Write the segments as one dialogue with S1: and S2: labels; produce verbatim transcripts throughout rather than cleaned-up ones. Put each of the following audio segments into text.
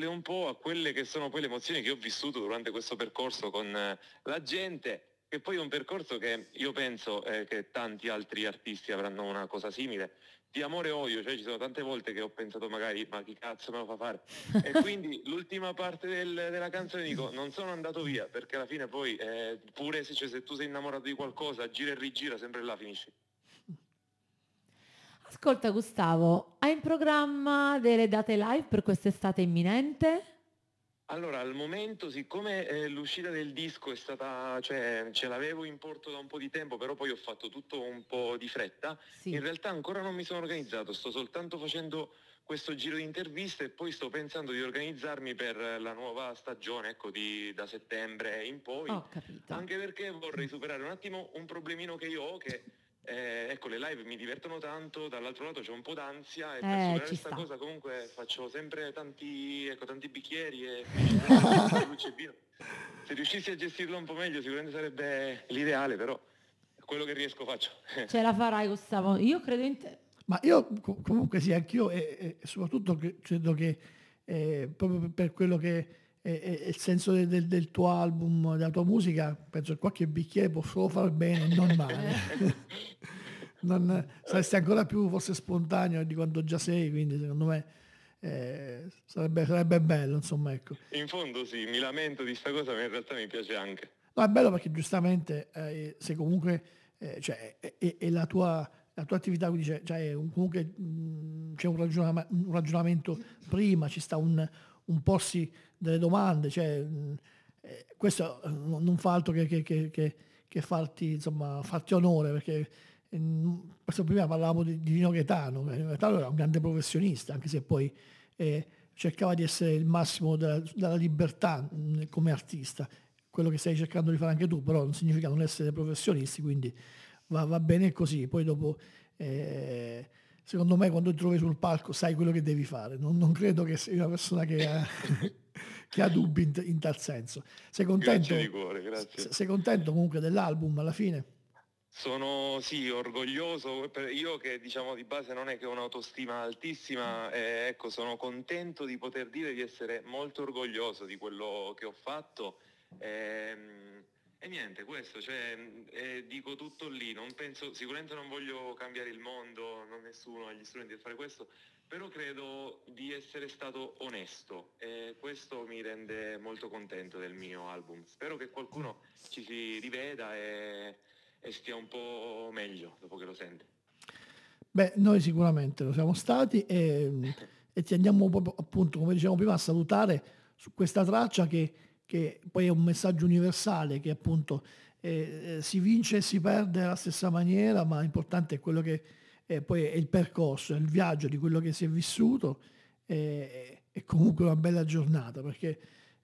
S1: valle un po' a quelle che sono poi le emozioni che ho vissuto durante questo percorso con eh, la gente, che poi è un percorso che io penso eh, che tanti altri artisti avranno una cosa simile, di amore e odio, cioè ci sono tante volte che ho pensato magari ma chi cazzo me lo fa fare? E quindi l'ultima parte del- della canzone dico non sono andato via, perché alla fine poi eh, pure se, cioè, se tu sei innamorato di qualcosa, gira e rigira, sempre là finisci.
S2: Ascolta Gustavo, hai in programma delle date live per quest'estate imminente?
S1: Allora, al momento, siccome eh, l'uscita del disco è stata, cioè ce l'avevo in porto da un po' di tempo, però poi ho fatto tutto un po' di fretta, in
S2: Sì.
S1: realtà ancora non mi sono organizzato, sto soltanto facendo questo giro di interviste e poi sto pensando di organizzarmi per la nuova stagione, ecco, di, da settembre in poi,
S2: Ho capito.
S1: anche perché vorrei superare un attimo un problemino che io ho, che eh, ecco, le live mi divertono tanto, dall'altro lato c'è un po' d'ansia e per
S2: Eh,
S1: superare
S2: ci
S1: questa
S2: sta.
S1: cosa comunque faccio sempre tanti, ecco, tanti bicchieri e finisce sempre con Ferruccio e vino. Se riuscissi a gestirlo un po' meglio sicuramente sarebbe l'ideale, però quello che riesco faccio.
S2: Ce la farai Gustavo, io credo in te.
S3: Ma io co- comunque sì, anch'io e, e soprattutto che- credo che eh, proprio per per quello che è, è- è il senso del, del- del tuo album, della tua musica, penso che qualche bicchiere può solo far bene e non male. Non, saresti ancora più forse spontaneo di quanto già sei, quindi secondo me eh, sarebbe, sarebbe bello, insomma, ecco.
S1: In fondo sì, mi lamento di sta cosa, ma in realtà mi piace anche.
S3: No, è bello perché giustamente eh, se comunque eh, cioè, è, è- è la tua, la tua attività, quindi c'è, c'è un, comunque mh, c'è un, ragionama- un ragionamento prima, ci sta un, un porsi delle domande, cioè, mh, eh, questo eh, non non fa altro che, che- che- che- che farti, insomma, farti onore, perché mm, questo prima parlavamo di, di Nino Gaetano, eh, Nino Gaetano era un grande professionista, anche se poi eh, cercava di essere il massimo della, della libertà mh, come artista, quello che stai cercando di fare anche tu, però non significa non essere professionisti, quindi va, va bene così. Poi dopo, eh, secondo me, quando ti trovi sul palco sai quello che devi fare. Non, non credo che sei una persona che ha, che ha dubbi in, in tal senso. Sei
S1: Grazie di
S3: contento,
S1: cuore,
S3: se-
S1: grazie.
S3: sei contento comunque dell'album alla fine?
S1: Sono sì orgoglioso, per- io che diciamo di base non è che ho un'autostima altissima, eh, ecco sono contento di poter dire di essere molto orgoglioso di quello che ho fatto. ehm, e niente, questo, cioè, mh, eh, dico tutto lì, non penso, sicuramente non voglio cambiare il mondo, non nessuno ha gli strumenti per fare questo, però credo di essere stato onesto e questo mi rende molto contento del mio album. Spero che qualcuno ci si riveda e e stia un po' meglio dopo che lo sente.
S3: Beh, noi sicuramente lo siamo stati e, e ti andiamo proprio, appunto, come dicevamo prima, a salutare su questa traccia che, che poi è un messaggio universale, che appunto eh, eh, si vince e si perde alla stessa maniera, ma l'importante è quello che eh, poi è il percorso, è il viaggio di quello che si è vissuto e, e comunque una bella giornata, perché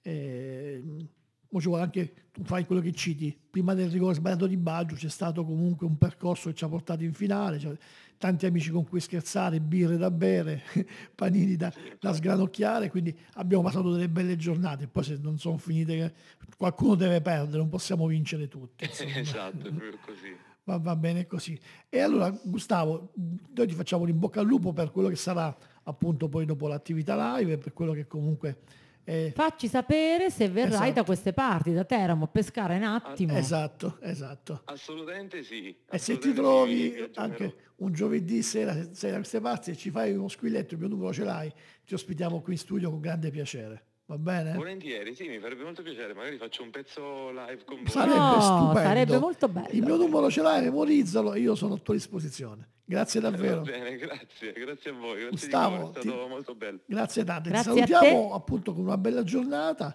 S3: eh, mo ci vuole anche, tu fai quello che citi, prima del rigore sbagliato di Baggio c'è stato comunque un percorso che ci ha portato in finale, cioè, tanti amici con cui scherzare, birre da bere, panini da,
S1: Sì,
S3: da
S1: infatti.
S3: sgranocchiare, quindi abbiamo passato delle belle giornate, poi se non sono finite, qualcuno deve perdere, non possiamo vincere tutti, insomma.
S1: Esatto, è proprio così.
S3: Va, va bene così. E allora, Gustavo, noi ti facciamo un in bocca al lupo per quello che sarà appunto poi dopo l'attività live, e per quello che comunque è...
S2: Facci sapere se verrai da
S3: Esatto,
S2: queste parti, da Teramo, a pescare un
S1: A-
S2: attimo.
S3: esatto, esatto.
S1: assolutamente sì,
S3: E se ti
S1: assolutamente sì, vi,
S3: trovi
S1: vi aggiornerò.
S3: anche un giovedì sera, se sei da queste parti e ci fai uno squilletto, il mio numero ce l'hai, ti ospitiamo qui in studio con grande piacere. Va bene?
S1: Volentieri, sì, mi farebbe molto piacere, magari faccio un pezzo live con voi.
S3: Sarebbe
S2: Oh, sarebbe
S3: stupendo.
S2: molto
S3: Il
S2: bello.
S3: mio numero ce l'hai, memorizzalo e io sono a tua disposizione. Grazie
S1: Va
S3: davvero.
S1: bene, grazie, grazie a voi, grazie di cuore, è
S3: Gustavo, ti-
S1: stato molto bello.
S3: grazie tante. Ti
S2: Grazie a
S3: salutiamo
S2: te.
S3: appunto con una bella giornata,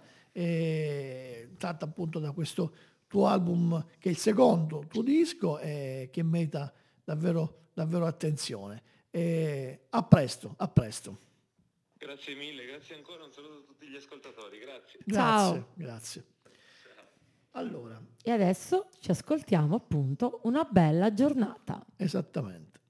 S3: eh, tratta appunto da questo tuo album che è il secondo tuo disco e che merita davvero, davvero attenzione. E a presto, a presto.
S1: Grazie mille, grazie ancora, un saluto a tutti gli ascoltatori, grazie.
S3: Grazie,
S2: Ciao.
S3: grazie. Allora,
S2: E adesso ci ascoltiamo appunto una bella giornata.
S3: esattamente.